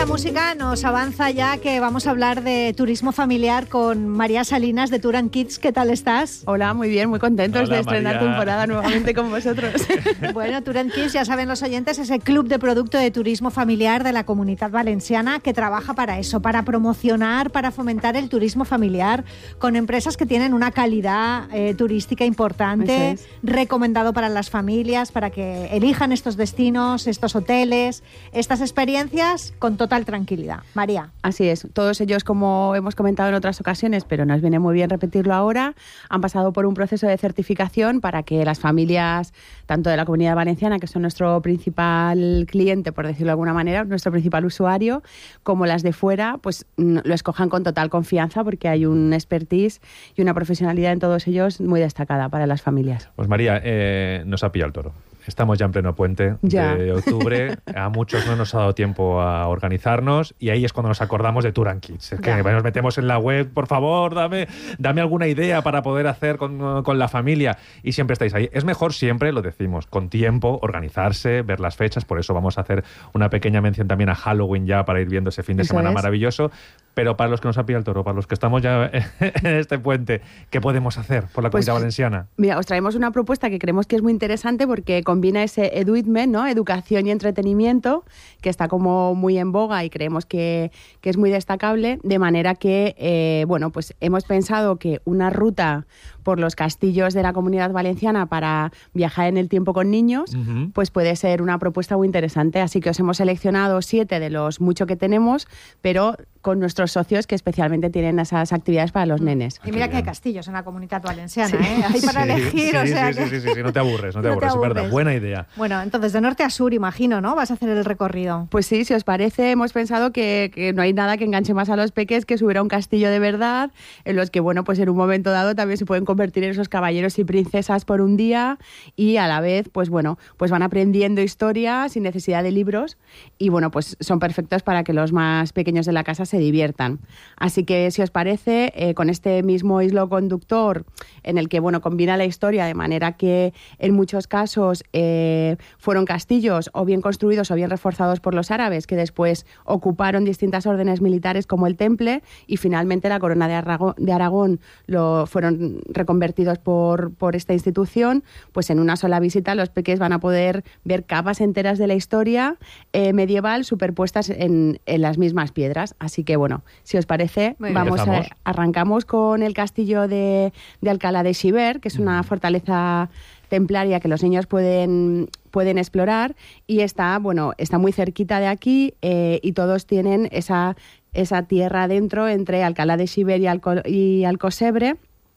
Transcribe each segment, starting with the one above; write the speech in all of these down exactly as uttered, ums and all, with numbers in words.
música nos avanza ya que vamos a hablar de turismo familiar con María Salinas de Tour and Kids. ¿Qué tal estás? Hola, muy bien, muy contentos Hola, de estrenar María. temporada nuevamente con vosotros. Bueno, Tour and Kids, ya saben los oyentes, es el club de producto de turismo familiar de la Comunitat Valenciana que trabaja para eso, para promocionar, para fomentar el turismo familiar con empresas que tienen una calidad eh, turística importante, es. recomendado para las familias, para que elijan estos destinos, estos hoteles, estas experiencias con total tranquilidad. María. Así es, todos ellos, como hemos comentado en otras ocasiones, pero nos viene muy bien repetirlo ahora, han pasado por un proceso de certificación para que las familias, tanto de la Comunidad Valenciana, que son nuestro principal cliente, por decirlo de alguna manera, nuestro principal usuario, como las de fuera, pues lo escojan con total confianza porque hay un expertise y una profesionalidad en todos ellos muy destacada para las familias. Pues María, eh, nos ha pillado el toro. Estamos ya en pleno puente ya. de octubre. A muchos no nos ha dado tiempo a organizarnos y ahí es cuando nos acordamos de Tour and Kids. Es que ya. nos metemos en la web, por favor, dame, dame alguna idea para poder hacer con, con la familia. Y siempre estáis ahí. Es mejor siempre, lo decimos, con tiempo, organizarse, ver las fechas. Por eso vamos a hacer una pequeña mención también a Halloween ya para ir viendo ese fin de Eso semana es. maravilloso. Pero para los que nos ha pillado el toro, para los que estamos ya en este puente, ¿qué podemos hacer por la Pues, Comunidad Valenciana? Mira, os traemos una propuesta que creemos que es muy interesante porque combina ese eduitment, ¿no? Educación y entretenimiento, que está como muy en boga y creemos que, que es muy destacable, de manera que, eh, bueno, pues hemos pensado que una ruta por los castillos de la Comunidad Valenciana para viajar en el tiempo con niños, uh-huh. pues puede ser una propuesta muy interesante. Así que os hemos seleccionado siete de los mucho que tenemos, pero con nuestros socios que especialmente tienen esas actividades para los nenes. Y mira que hay castillos en la Comunidad Valenciana, sí. ¿eh? Hay para sí, elegir, sí, o sea sí, que... sí, sí, sí, no te aburres, no te no aburres, te es verdad, aburres. buena idea. Bueno, entonces de norte a sur, imagino, ¿no? Vas a hacer el recorrido. Pues sí, si os parece, hemos pensado que, que no hay nada que enganche más a los peques que subir a un castillo de verdad, en los que, bueno, pues en un momento dado también se pueden convertir en esos caballeros y princesas por un día y a la vez, pues bueno, pues van aprendiendo historia sin necesidad de libros y, bueno, pues son perfectos para que los más pequeños de la casa se diviertan. Así que, si os parece, eh, con este mismo hilo conductor en el que, bueno, combina la historia de manera que en muchos casos eh, fueron castillos o bien construidos o bien reforzados por los árabes que después ocuparon distintas órdenes militares como el Temple y finalmente la corona de Aragón, de Aragón lo fueron reconvertidos por, por esta institución, pues en una sola visita los peques van a poder ver capas enteras de la historia eh, medieval superpuestas en, en las mismas piedras. Así que, bueno, si os parece, Muy vamos Empezamos. a, arrancamos con el castillo de, de Alcalá de Xiver, que es una fortaleza templaria que los niños pueden, pueden explorar y está, bueno, está muy cerquita de aquí eh, y todos tienen esa, esa tierra dentro entre Alcalá de Xiver y, Alco, y Alcosebre,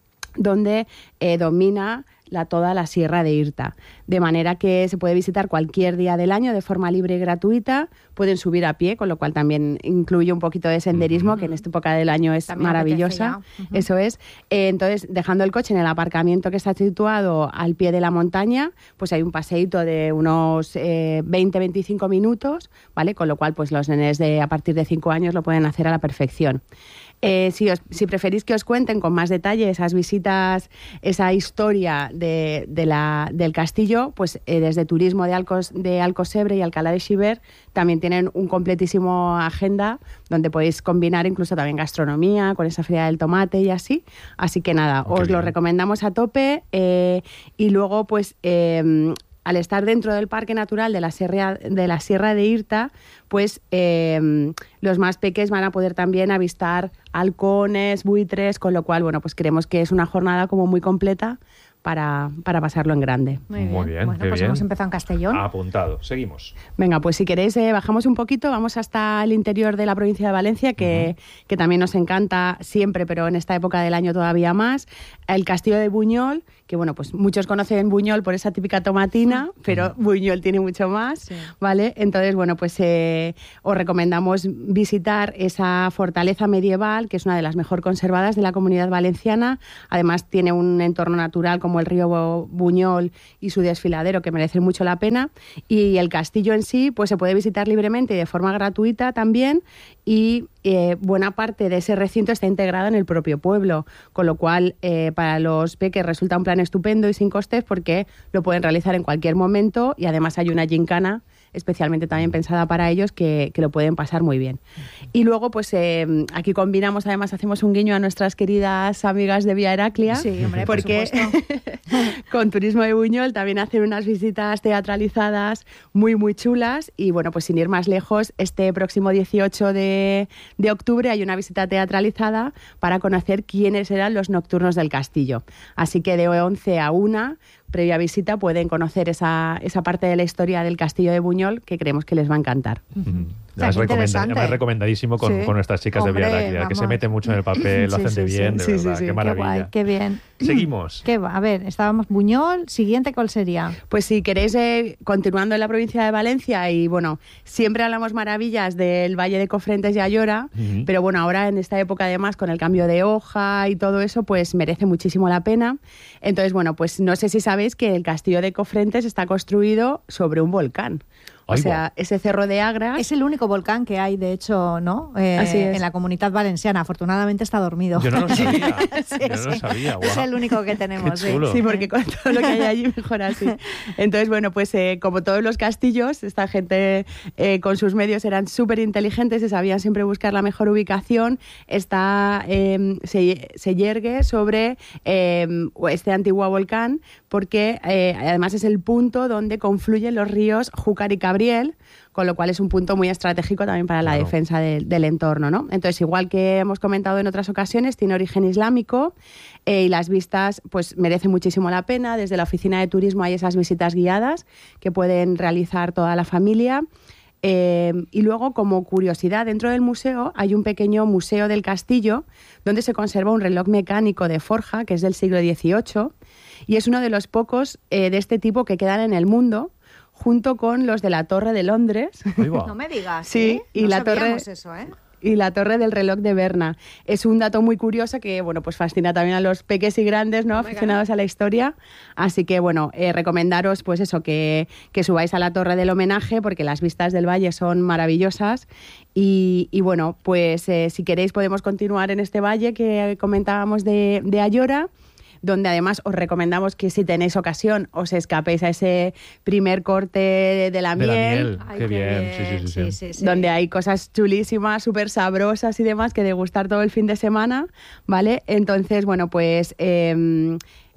donde eh, domina la, toda la Sierra de Irta, de manera que se puede visitar cualquier día del año de forma libre y gratuita, pueden subir a pie, con lo cual también incluye un poquito de senderismo, uh-huh. que en esta época del año es también maravillosa, uh-huh. eso es. Eh, entonces, dejando el coche en el aparcamiento que está situado al pie de la montaña, pues hay un paseíto de unos eh, veinte a veinticinco minutos, ¿vale? Con lo cual, pues los nenes de a partir de cinco años lo pueden hacer a la perfección. Eh, si, os, si preferís que os cuenten con más detalle esas visitas, esa historia de, de la, del castillo, pues eh, desde Turismo de, Alcos, de Alcosebre y Alcalá de Xiver también tienen un completísimo agenda donde podéis combinar incluso también gastronomía con esa feria del tomate y así. Así que nada, Qué os bien. lo recomendamos a tope eh, y luego pues... Eh, al estar dentro del Parque Natural de la Sierra de, la Sierra de Irta, pues eh, los más peques van a poder también avistar halcones, buitres, con lo cual, bueno, pues creemos que es una jornada como muy completa para, para pasarlo en grande. Muy bien. Muy bien, Bueno, qué pues bien. hemos empezado en Castellón. Apuntado, seguimos. Venga, pues si queréis eh, bajamos un poquito, vamos hasta el interior de la provincia de Valencia, que, uh-huh. que también nos encanta siempre, pero en esta época del año todavía más. El castillo de Buñol, que bueno, pues muchos conocen Buñol por esa típica tomatina, sí. pero uh-huh. Buñol tiene mucho más, sí. ¿vale? Entonces, bueno, pues eh, os recomendamos visitar esa fortaleza medieval, que es una de las mejor conservadas de la Comunidad Valenciana. Además, tiene un entorno natural como el río Buñol y su desfiladero que merece mucho la pena, y el castillo en sí pues se puede visitar libremente y de forma gratuita también, y eh, buena parte de ese recinto está integrado en el propio pueblo, con lo cual eh, para los peques resulta un plan estupendo y sin costes porque lo pueden realizar en cualquier momento y además hay una gincana especialmente también pensada para ellos, que, que lo pueden pasar muy bien. Y luego, pues eh, aquí combinamos, además hacemos un guiño a nuestras queridas amigas de Vía Heraclia, sí, hombre, porque por con Turismo de Buñol también hacen unas visitas teatralizadas muy, muy chulas. Y bueno, pues sin ir más lejos, este próximo dieciocho de, de octubre hay una visita teatralizada para conocer quiénes eran los nocturnos del castillo. Así que de once a una, previa visita, pueden conocer esa, esa parte de la historia del castillo de Buñol que creemos que les va a encantar. Uh-huh. Es recomenda, recomendadísimo con, sí. con nuestras chicas Hombre, de Vía Heraclia, que se meten mucho en el papel, lo sí, hacen sí, de bien, sí, de sí, verdad, sí, sí. qué maravilla. Qué guay, qué bien. Seguimos. ¿Qué va? A ver, estábamos Buñol, siguiente, ¿cuál sería? Pues si queréis, eh, continuando en la provincia de Valencia, y bueno, siempre hablamos maravillas del Valle de Cofrentes y Ayora, uh-huh. pero bueno, ahora en esta época además con el cambio de hoja y todo eso, pues merece muchísimo la pena. Entonces, bueno, pues no sé si sabéis que el castillo de Cofrentes está construido sobre un volcán. O sea, ese Cerro de Agras... Es el único volcán que hay, de hecho, ¿no? Eh, Así es. En la Comunidad Valenciana. Afortunadamente está dormido. Yo no lo sabía. sí, Yo no sí. lo sabía. Wow. Es el único que tenemos. Qué chulo. Sí. sí, porque con todo lo que hay allí mejor así. Entonces, bueno, pues eh, como todos los castillos, esta gente eh, con sus medios eran súper inteligentes y sabían siempre buscar la mejor ubicación. Está, eh, se, se yergue sobre eh, este antiguo volcán porque eh, además es el punto donde confluyen los ríos Júcar y Cabriel, con lo cual es un punto muy estratégico también para la claro. defensa de, del entorno, ¿no? Entonces, igual que hemos comentado en otras ocasiones, tiene origen islámico eh, y las vistas pues merecen muchísimo la pena. Desde la oficina de turismo hay esas visitas guiadas que pueden realizar toda la familia. Eh, y luego, como curiosidad, dentro del museo hay un pequeño museo del castillo donde se conserva un reloj mecánico de forja que es del siglo dieciocho y es uno de los pocos eh, de este tipo que quedan en el mundo, junto con los de la Torre de Londres. No me digas. Sí, ¿eh? y no la torre eso, ¿eh? y la torre del reloj de Berna. Es un dato muy curioso que, bueno, pues fascina también a los peques y grandes, ¿no? Aficionados a la historia. Así que, bueno, eh, recomendaros, pues eso, que, que subáis a la torre del homenaje, porque las vistas del valle son maravillosas. Y, y bueno, pues eh, si queréis podemos continuar en este valle que comentábamos de, de Ayora, donde además os recomendamos que si tenéis ocasión os escapéis a ese primer corte de la de miel. La miel. Ay, qué, qué bien, bien. Sí, sí, sí, Sí, sí. sí, sí. Donde hay cosas chulísimas, súper sabrosas y demás que degustar todo el fin de semana, ¿vale? Entonces, bueno, pues... Eh,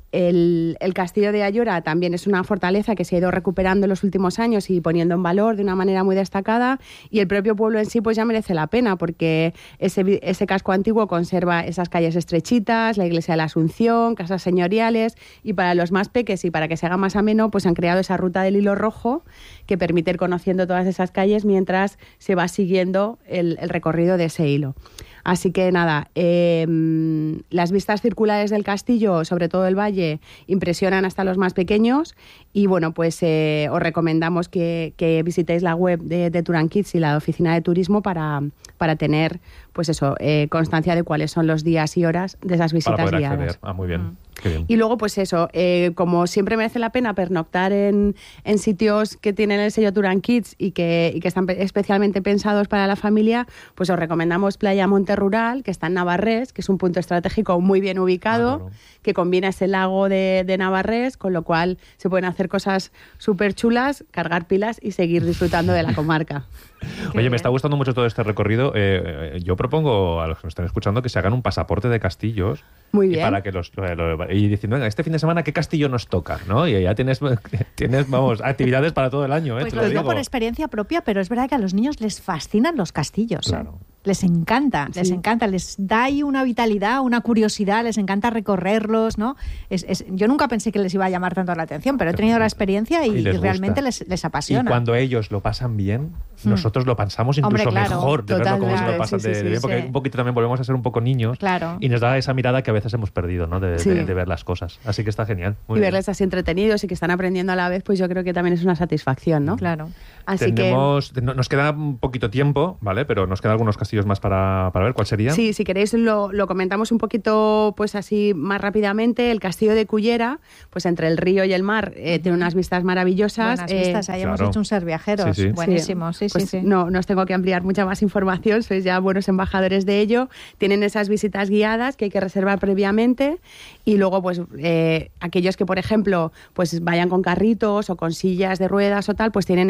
El, el castillo de Ayora también es una fortaleza que se ha ido recuperando en los últimos años y poniendo en valor de una manera muy destacada, y el propio pueblo en sí pues ya merece la pena porque ese, ese casco antiguo conserva esas calles estrechitas, la iglesia de la Asunción, casas señoriales, y para los más peques y para que se haga más ameno pues han creado esa ruta del hilo rojo que permite ir conociendo todas esas calles mientras se va siguiendo el, el recorrido de ese hilo. Así que nada, eh, las vistas circulares del castillo, sobre todo el valle, impresionan hasta los más pequeños y bueno, pues eh, os recomendamos que, que visitéis la web de, de Tour and Kids y la oficina de turismo para, para tener pues eso, eh, constancia de cuáles son los días y horas de esas visitas para poder guiadas. acceder. Ah, muy bien. Mm. Qué bien. Y luego, pues eso, eh, como siempre merece la pena pernoctar en, en sitios que tienen el sello Tour and Kids y que, y que están especialmente pensados para la familia, pues os recomendamos Playa Monte Rural, que está en Navarrés, que es un punto estratégico muy bien ubicado, ah, claro. que combina ese lago de, de Navarrés, con lo cual se pueden hacer cosas súper chulas, cargar pilas y seguir disfrutando de la comarca. Oye, bien. Me está gustando mucho todo este recorrido. Eh, yo propongo a los que nos estén escuchando que se hagan un pasaporte de castillos. Muy bien. Y para que los lo, y diciendo, venga, este fin de semana qué castillo nos toca, ¿no? Y ya tienes, tienes vamos, actividades para todo el año, ¿eh? Pues te lo, lo digo digo por experiencia propia, pero es verdad que a los niños les fascinan los castillos. Claro. ¿eh? Les encanta, sí. les encanta, les da ahí una vitalidad, una curiosidad, les encanta recorrerlos, ¿no? Es, es, yo nunca pensé que les iba a llamar tanto la atención, pero he tenido la experiencia y, y, y realmente les, les apasiona. Y cuando ellos lo pasan bien, hmm. nosotros lo pasamos incluso Hombre, claro, mejor de verlo como se lo pasan sí, de, sí, de bien, sí, porque sí. un poquito también volvemos a ser un poco niños claro. y nos da esa mirada que a veces hemos perdido, ¿no? De, sí. de, de ver las cosas. Así que está genial. Muy y bien. verles así entretenidos y que están aprendiendo a la vez, pues yo creo que también es una satisfacción, ¿no? Claro. Así Tenemos, que... nos queda un poquito tiempo, ¿vale? Pero nos quedan algunos castillos más para, para ver. ¿Cuál sería? Sí, si queréis lo, lo comentamos un poquito pues así más rápidamente. El castillo de Cullera, pues entre el río y el mar, eh, uh-huh. tiene unas vistas maravillosas. Buenas eh, vistas, ahí claro. hemos hecho un ser viajeros. Sí, sí. Buenísimo, sí, pues sí, sí. No, no os tengo que ampliar mucha más información, sois ya buenos embajadores de ello. Tienen esas visitas guiadas que hay que reservar previamente y luego pues eh, aquellos que, por ejemplo, pues vayan con carritos o con sillas de ruedas o tal, pues tienen ese ascensor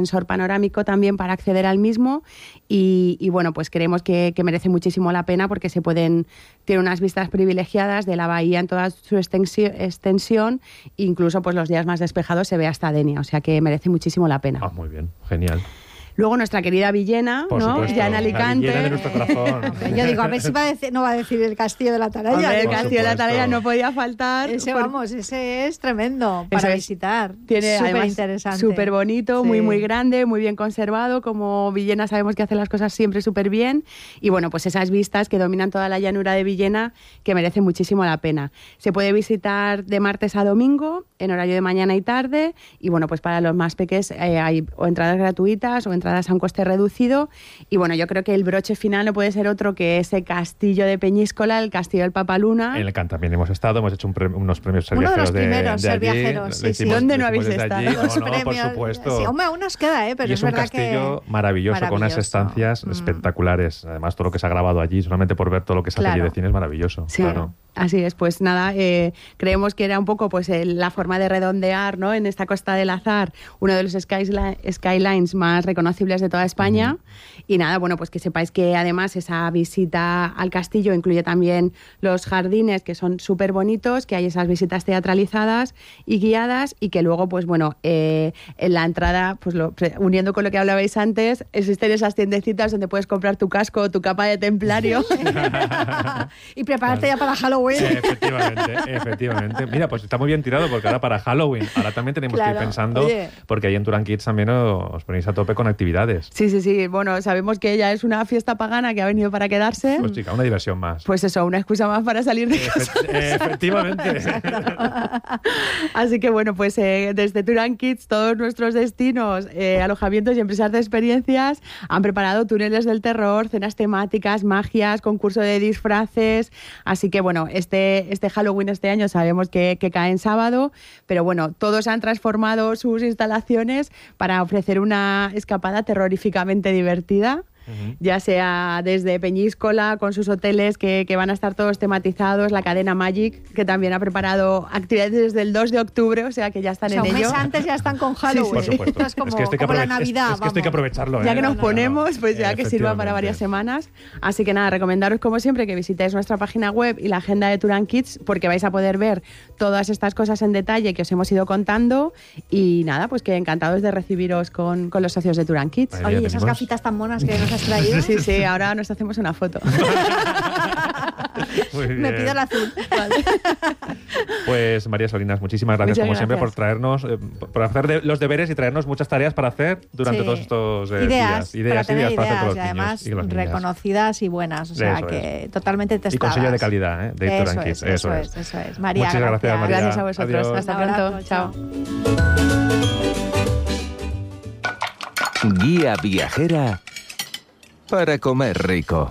ascensor panorámico también para acceder al mismo y, y bueno, pues creemos que, que merece muchísimo la pena porque se pueden, tiene unas vistas privilegiadas de la bahía en toda su extensión, extensión incluso pues los días más despejados se ve hasta Denia, o sea que merece muchísimo la pena. Ah, muy bien, genial. Luego nuestra querida Villena, Por ¿no? supuesto, Ya en Alicante. La Villena de nuestro corazón. Yo digo, a ver si va a decir, no va a decir el Castillo de la Atalaya. Hombre, el Por Castillo de la supuesto. Atalaya no podía faltar. Ese, por- vamos, ese es tremendo para Eso es. visitar. Tiene súper además interesante. súper bonito, Sí. muy muy grande, muy bien conservado. Como Villena sabemos que hace las cosas siempre súper bien. Y bueno, pues esas vistas que dominan toda la llanura de Villena que merecen muchísimo la pena. Se puede visitar de martes a domingo en horario de mañana y tarde. Y bueno, pues para los más pequeños eh, hay o entradas gratuitas o entradas a un coste reducido. Y bueno, yo creo que el broche final no puede ser otro que ese castillo de Peñíscola, el castillo del Papaluna. En el Can también hemos estado, hemos hecho un pre- unos premios ser Uno de viajeros los primeros de, ser de allí. viajeros, Lo sí, sí. hicimos- ¿Dónde lo no habéis hicimos desde allí. estado? Los No, no, por premios. supuesto. Sí, hombre, aún nos queda, ¿eh? Pero Y es, es un verdad castillo que... maravilloso, con unas maravilloso. estancias Mm. espectaculares. Además, todo lo que se ha grabado allí, solamente por ver todo lo que se hace allí Claro. de cine es maravilloso. Sí, Claro. así es. Pues nada, eh, creemos que era un poco pues el- la forma de redondear, ¿no? En esta Costa del Azar, uno de los skyli- skylines más reconocibles de toda España. Y nada, bueno, pues que sepáis que además esa visita al castillo incluye también los jardines, que son súper bonitos, que hay esas visitas teatralizadas y guiadas y que luego, pues bueno, eh, en la entrada, pues lo, pre- uniendo con lo que hablabais antes, existen esas tiendecitas donde puedes comprar tu casco o tu capa de templario. Y prepararte ya para Halloween. Eh, efectivamente, efectivamente. Mira, pues está muy bien tirado porque ahora para Halloween, ahora también tenemos que Claro, ir pensando, oye. porque ahí en Turan Kids también os ponéis a tope con actividades. Sí, sí, sí. Bueno, sabemos que ella es una fiesta pagana que ha venido para quedarse. Pues chica, una diversión más. Pues eso, una excusa más para salir de casa. Efe- efectivamente. Así que bueno, pues eh, desde Turan Kids, todos nuestros destinos, eh, alojamientos y empresas de experiencias han preparado túneles del terror, cenas temáticas, magias, concurso de disfraces. Así que bueno, este, este Halloween este año sabemos que, que cae en sábado, pero bueno, todos han transformado sus instalaciones para ofrecer una escapada terroríficamente divertida. Ujú. Ya sea desde Peñíscola, con sus hoteles que, que van a estar todos tematizados, la cadena Magic, que también ha preparado actividades desde el dos de octubre, o sea que ya están O sea, en un ello. mes antes ya están con Halloween. Por supuesto. Esto es como, es que esto hay que como la aprovech- Navidad. es, es que esto hay que vamos. aprovecharlo. Ya ¿eh? que nos No, no, no. ponemos, pues ya que sirva para Efectivamente. varias semanas. Así que nada, recomendaros como siempre que visitéis nuestra página web y la agenda de Turan Kids, porque vais a poder ver todas estas cosas en detalle que os hemos ido contando. Y nada, pues que encantados de recibiros con, con los socios de Turan Kids. Ahí Oye, ya ¿y esas tenemos. gafitas tan monas que nos has traído? Sí, sí, ahora nos hacemos una foto. Muy Me bien. pido el azul. Pues María Solinas, muchísimas gracias Muchas como siempre por gracias. traernos, eh, por hacer de- los deberes y traernos muchas tareas para hacer durante Sí. todos estos eh, ideas, días. Ideas, para tener ideas para hacer ideas con y los además niños y con las niñas. reconocidas y buenas. O sea, Eso que totalmente Y testadas. con sello de calidad, ¿eh? De Eso Turan es, Kids. eso, Eso es, es. eso es. María, Muchas gracias, María. Gracias a vosotros. Adiós. Hasta Un abrazo, pronto. Chao. Guía viajera para comer rico.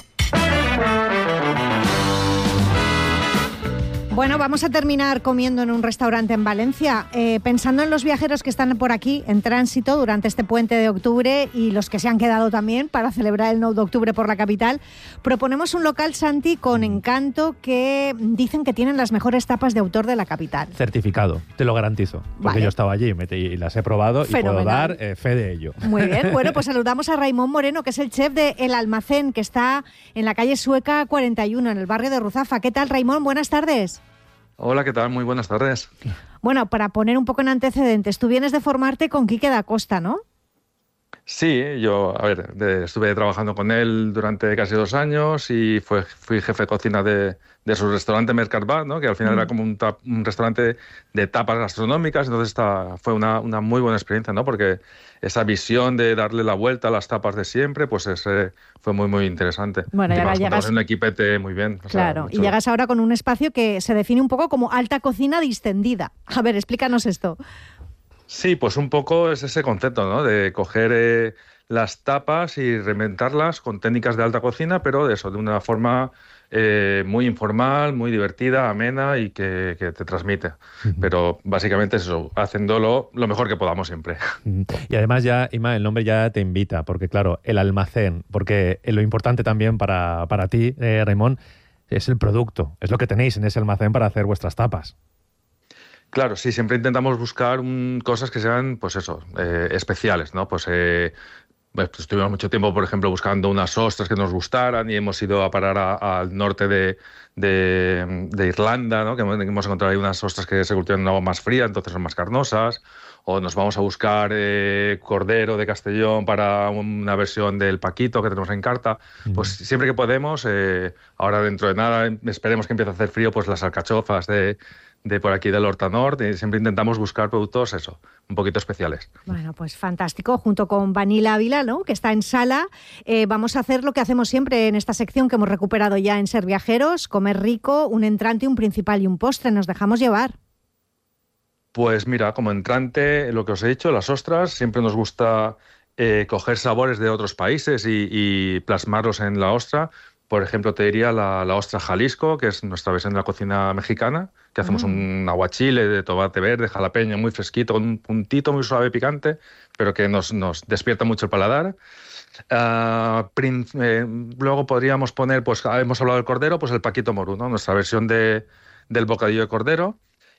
Bueno, vamos a terminar comiendo en un restaurante en Valencia. Eh, pensando en los viajeros que están por aquí en tránsito durante este puente de octubre y los que se han quedado también para celebrar el nueve de octubre por la capital, proponemos un local, Santi, con encanto que dicen que tienen las mejores tapas de autor de la capital. Certificado, te lo garantizo. Porque Vale. yo estaba allí me- y las he probado y puedo Fenomenal. dar eh, fe de ello. Muy bien, bueno, pues saludamos a Raimón Moreno, que es el chef de El Almacén, que está en la calle Sueca cuarenta y uno, en el barrio de Ruzafa. ¿Qué tal, Raimón? Buenas tardes. Hola, ¿qué tal? Muy buenas tardes. Bueno, para poner un poco en antecedentes, tú vienes de formarte con Quique da Costa, ¿no? Sí, yo, a ver, de- estuve trabajando con él durante casi dos años y fue, fui jefe de cocina de, de su restaurante Mercat, ¿no? Que al final Mm. era como un, tap- un restaurante de tapas gastronómicas, entonces esta fue una, una muy buena experiencia, ¿no? Porque esa visión de darle la vuelta a las tapas de siempre, pues ese fue muy, muy interesante. Bueno, y ahora Además, llegas- montamos en un equipete muy bien. o sea, Claro, y mucho- llegas ahora con un espacio que se define un poco como alta cocina distendida. A ver, explícanos esto. Sí, pues un poco es ese concepto, ¿no? De coger eh, las tapas y reinventarlas con técnicas de alta cocina, pero de eso, de una forma eh, muy informal, muy divertida, amena y que, que te transmite. Pero básicamente es eso, haciéndolo lo mejor que podamos siempre. Y además ya, Ima, el nombre ya te invita, porque claro, el almacén, porque lo importante también para, para ti, eh, Raimón, es el producto, es lo que tenéis en ese almacén para hacer vuestras tapas. Claro, sí, siempre intentamos buscar un, cosas que sean, pues eso, eh, especiales, ¿no? Pues, eh, pues estuvimos mucho tiempo, por ejemplo, buscando unas ostras que nos gustaran y hemos ido a parar a- al norte de, de, de Irlanda, ¿no? Que hemos hemos encontrado ahí unas ostras que se cultivan en agua más fría, entonces son más carnosas. O nos vamos a buscar eh, cordero de Castellón para una versión del Paquito que tenemos en carta. Pues siempre que podemos, eh, ahora dentro de nada, esperemos que empiece a hacer frío, pues las alcachofas de, de por aquí del Horta Nord. Y siempre intentamos buscar productos, eso, un poquito especiales. Bueno, pues fantástico. Junto con Vanilla Ávila, ¿no?, que está en sala, eh, vamos a hacer lo que hacemos siempre en esta sección que hemos recuperado ya en Ser Viajeros: comer rico, un entrante, un principal y un postre. Nos dejamos llevar. Pues mira, como entrante, lo que os he dicho, las ostras, siempre nos gusta eh, coger sabores de otros países y, y plasmarlos en la ostra. Por ejemplo, te diría la, la ostra Jalisco, que es nuestra versión de la cocina mexicana, que hacemos Mm. un aguachile de tomate verde, jalapeño, muy fresquito, con un puntito muy suave, picante, pero que nos, nos despierta mucho el paladar. Ah, prin- eh, luego podríamos poner, pues hemos hablado del cordero, pues el Paquito Morú, ¿no? Nuestra versión de, del bocadillo de cordero.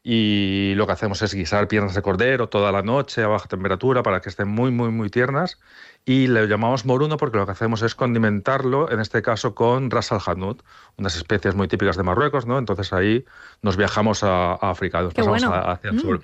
Y lo que hacemos es guisar piernas de cordero toda la noche a baja temperatura para que estén muy, muy, muy tiernas. Y le llamamos moruno porque lo que hacemos es condimentarlo, en este caso con ras al hanout, unas especias muy típicas de Marruecos, ¿no? Entonces ahí nos viajamos a, a África, nos Qué pasamos bueno. a- hacia el Mm. sur.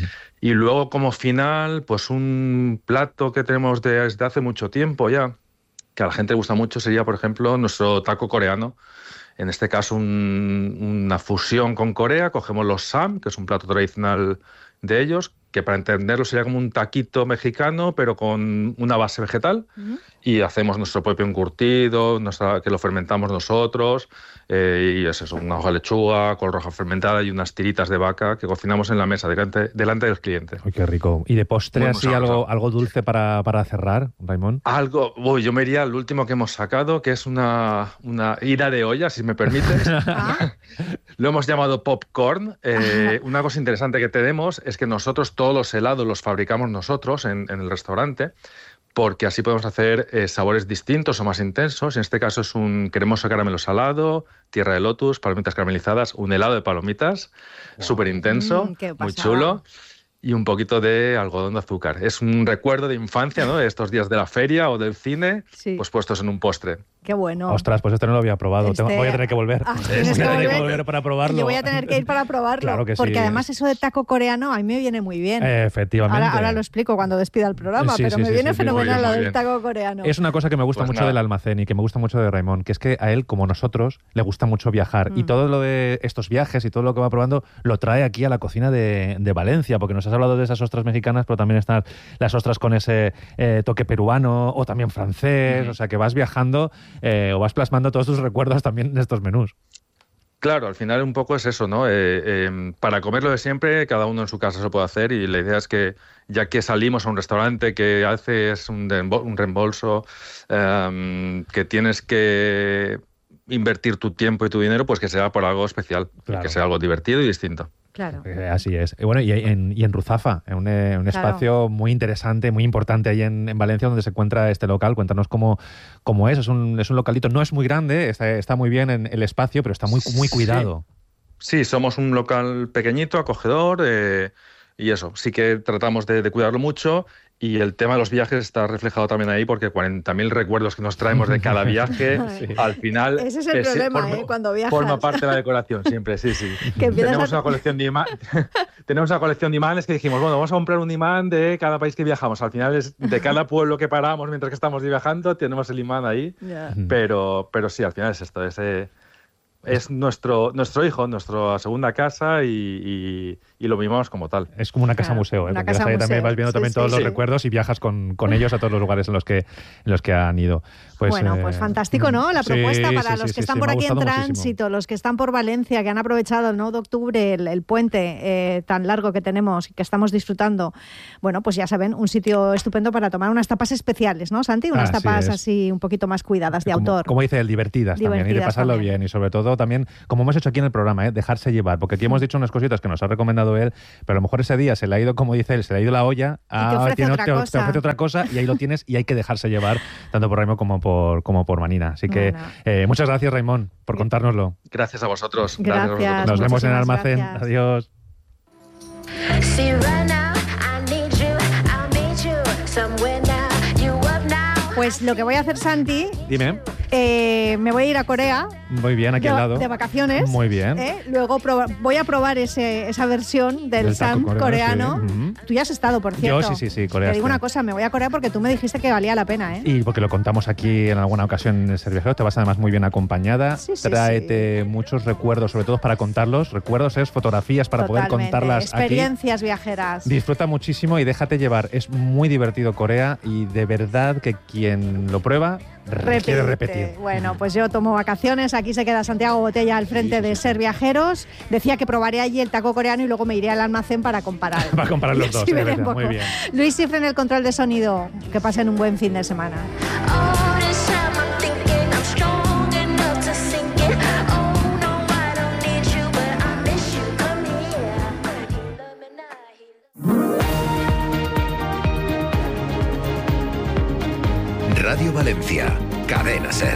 Y luego, como final, pues un plato que tenemos de- desde hace mucho tiempo ya, que a la gente le gusta mucho, sería, por ejemplo, nuestro taco coreano. En este caso, un- una fusión con Corea. Cogemos los sam, que es un plato tradicional de ellos, que para entenderlo sería como un taquito mexicano, pero con una base vegetal. Mm. Y hacemos nuestro propio encurtido, nuestra, que lo fermentamos nosotros. eh, y es eso, una hoja de lechuga, col roja fermentada y unas tiritas de vaca que cocinamos en la mesa delante, delante del cliente. Uy, qué rico. ¿Y de postre Muy así sabroso. algo, algo dulce para, para cerrar, Raimon? Algo, uy, yo me iría al último que hemos sacado, que es una, una ida de olla, si me permites. Ah, Lo hemos llamado popcorn. Eh, una cosa interesante que tenemos es que nosotros todos los helados los fabricamos nosotros en, en el restaurante, porque así podemos hacer eh, sabores distintos o más intensos. En este caso es un cremoso caramelo salado, tierra de lotus, palomitas caramelizadas, un helado de palomitas, súper intenso, Mm, qué muy pasada. chulo. Y un poquito de algodón de azúcar. Es un recuerdo de infancia, ¿no? De estos días de la feria o del cine, Sí. pues puestos en un postre. qué bueno. Ostras, pues este no lo había probado. Este- Tengo- Voy a tener que volver. Ah, Voy a tienes que tener que volver. volver para probarlo. Yo voy a tener que ir para probarlo. Claro que sí. Porque además eso de taco coreano a mí me viene muy bien. Eh, efectivamente. Ahora, ahora lo explico cuando despida el programa, Sí, pero sí, me sí, viene sí, sí, fenomenal muy bien, lo muy del bien. taco coreano. Es una cosa que me gusta Pues mucho nada. del almacén y que me gusta mucho de Raimon, que es que a él, como nosotros, le gusta mucho viajar. Y Mm. todo lo de estos viajes y todo lo que va probando lo trae aquí a la cocina de, de Valencia, porque nos has hablado de esas ostras mexicanas, pero también están las ostras con ese eh, toque peruano o también francés. Ujú. O sea, que vas viajando eh, o vas plasmando todos tus recuerdos también de estos menús. Claro, al final un poco es eso, ¿no? Eh, eh, para comer lo de siempre, cada uno en su casa se lo puede hacer y la idea es que ya que salimos a un restaurante que haces un, dembo- un reembolso, eh, que tienes que invertir tu tiempo y tu dinero, pues que sea por algo especial, Claro. que sea algo divertido y distinto. Claro. Eh, así es. Y bueno, y en, y en Ruzafa, en un, eh, un Claro. espacio muy interesante, muy importante ahí en, en Valencia, donde se encuentra este local. Cuéntanos cómo, cómo es. Es un, es un localito, no es muy grande, está, está muy bien en el espacio, pero está muy, muy Sí. cuidado. Sí, somos un local pequeñito, acogedor, eh, y eso, sí que tratamos de, de cuidarlo mucho. Y el tema de los viajes está reflejado también ahí porque cuarenta mil recuerdos que nos traemos de cada viaje, Sí. al final... Ese es el ese problema, forma- ¿eh? Cuando viajas. Forma parte de la decoración siempre, sí, sí. Que empiezas Tenemos a- una colección de ima- tenemos una colección de imanes que dijimos, bueno, vamos a comprar un imán de cada país que viajamos. Al final es de cada pueblo que paramos mientras que estamos viajando, tenemos el imán ahí. Ya. Pero, pero sí, al final es esto, es, eh, es nuestro, nuestro hijo, nuestra segunda casa y, y- y lo mimamos como tal. Es como una casa Claro, museo, ¿eh? una Porque casa vas ahí museo. también vas viendo Sí, también sí, todos los sí. recuerdos y viajas con, con ellos a todos los lugares en los que, en los que han ido. Pues, bueno, eh, pues fantástico, ¿no? La sí, propuesta sí, para sí, los sí, que sí, están me por ha aquí en gustado muchísimo. tránsito, los que están por Valencia, que han aprovechado el nueve de octubre, el, el puente eh, tan largo que tenemos y que estamos disfrutando. Bueno, pues ya saben, un sitio estupendo para tomar unas tapas especiales, ¿no, Santi? Unas Así tapas es. así un poquito más cuidadas, de como, autor. Como dice él, divertidas, también, y de Divertidas pasarlo también. bien. Y sobre todo también, como hemos hecho aquí en el programa, ¿eh? Dejarse llevar. Porque aquí hemos dicho unas cositas que nos ha recomendado él, pero a lo mejor ese día se le ha ido, como dice él, se le ha ido la olla, Y te ofrece tiene- otra te, te cosa. ofrece otra cosa y ahí lo tienes y hay que dejarse llevar, tanto por Raimon como por, como por Manina. Así que Bueno. eh, muchas gracias, Raimon, por contárnoslo. Gracias a vosotros. Gracias. a vosotros. Nos vemos en el muchísimas almacén. gracias. Adiós. Pues lo que voy a hacer, Santi... Dime. Eh, me voy a ir a Corea. Muy bien, aquí de, al lado. De vacaciones. Muy bien. ¿eh? Luego proba, voy a probar ese, esa versión del, del Sam coreano. coreano. Sí. Uh-huh. Tú ya has estado, por cierto. Yo sí, sí, sí, Corea. Te digo una cosa, me voy a Corea porque tú me dijiste que valía la pena, ¿eh? Y porque lo contamos aquí en alguna ocasión en Ser Viajero, te vas además muy bien acompañada. Sí, sí, Tráete sí. muchos recuerdos, sobre todo para contarlos. Recuerdos es fotografías para Totalmente. poder contarlas Experiencias aquí. viajeras. Disfruta muchísimo y déjate llevar. Es muy divertido Corea y de verdad que quien lo prueba Repite. quiere repetir. Bueno, pues yo tomo vacaciones. Aquí se queda Santiago Botella al frente sí, sí, de Ser Viajeros. Decía que probaré allí el taco coreano y luego me iré al almacén para comparar. Para comparar los dos, sí, eh, verdad, muy bien. Luis Cifre en el control de sonido. Que pasen un buen fin de semana. Radio Valencia, Cadena Ser.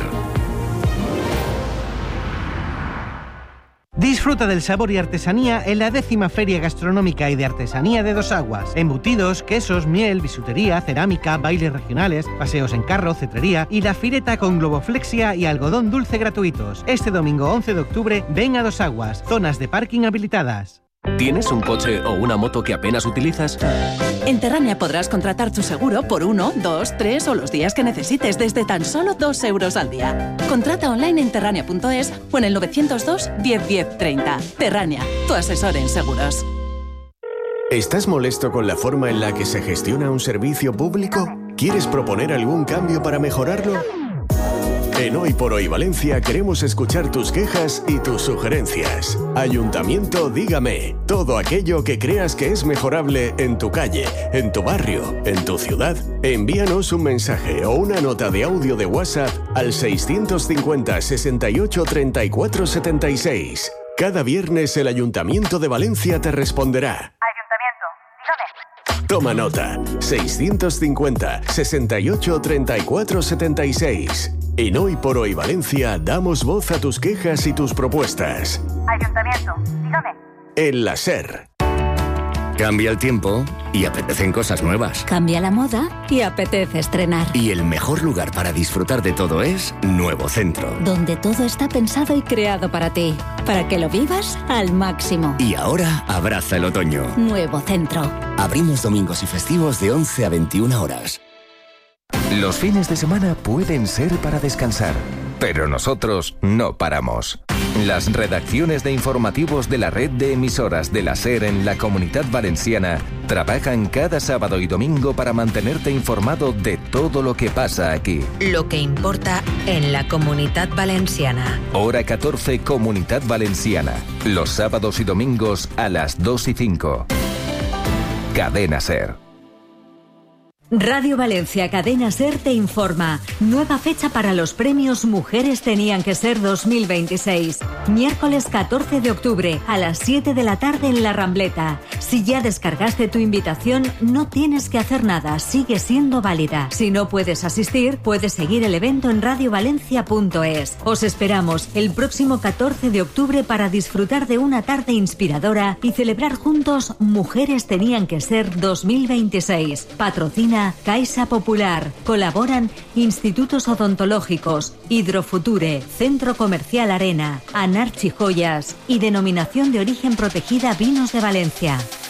Disfruta del sabor y artesanía en la décima Feria Gastronómica y de Artesanía de Dos Aguas. Embutidos, quesos, miel, bisutería, cerámica, bailes regionales, paseos en carro, cetrería y la fireta con globoflexia y algodón dulce gratuitos. Este domingo once de octubre, ven a Dos Aguas, zonas de parking habilitadas. ¿Tienes un coche o una moto que apenas utilizas? En Terrania podrás contratar tu seguro por uno, dos, tres o los días que necesites desde tan solo dos euros al día. Contrata online en terrania punto es o en el novecientos dos, diez, diez, treinta. Terrania, tu asesor en seguros. ¿Estás molesto con la forma en la que se gestiona un servicio público? ¿Quieres proponer algún cambio para mejorarlo? En Hoy por Hoy Valencia queremos escuchar tus quejas y tus sugerencias. Ayuntamiento Dígame. Todo aquello que creas que es mejorable en tu calle, en tu barrio, en tu ciudad. Envíanos un mensaje o una nota de audio de WhatsApp al seiscientos cincuenta, sesenta y ocho, treinta y cuatro, setenta y seis. Cada viernes el Ayuntamiento de Valencia te responderá. Toma nota, seiscientos cincuenta, sesenta y ocho, treinta y cuatro, setenta y seis. En Hoy por Hoy Valencia damos voz a tus quejas y tus propuestas. Ayuntamiento, dígame. En la Ser. Cambia el tiempo y apetecen cosas nuevas. Cambia la moda y apetece estrenar. Y el mejor lugar para disfrutar de todo es Nuevo Centro. Donde todo está pensado y creado para ti, para que lo vivas al máximo. Y ahora abraza el otoño. Nuevo Centro. Abrimos domingos y festivos de once a veintiuna horas. Los fines de semana pueden ser para descansar, pero nosotros no paramos. Las redacciones de informativos de la red de emisoras de la SER en la Comunidad Valenciana trabajan cada sábado y domingo para mantenerte informado de todo lo que pasa aquí. Lo que importa en la Comunidad Valenciana. Hora catorce, Comunidad Valenciana. Los sábados y domingos a las dos y cinco. Cadena SER. Radio Valencia Cadena Ser te informa. Nueva fecha para los premios Mujeres Tenían que Ser dos mil veintiséis. Miércoles catorce de octubre a las siete de la tarde en La Rambleta. Si ya descargaste tu invitación, no tienes que hacer nada, sigue siendo válida. Si no puedes asistir, puedes seguir el evento en radio valencia punto es. Os esperamos el próximo catorce de octubre para disfrutar de una tarde inspiradora y celebrar juntos Mujeres Tenían que Ser dos mil veintiséis. Patrocina Caixa Popular. Colaboran Institutos Odontológicos, Hidrofuture, Centro Comercial Arena, Anarchi Joyas y Denominación de Origen Protegida Vinos de Valencia.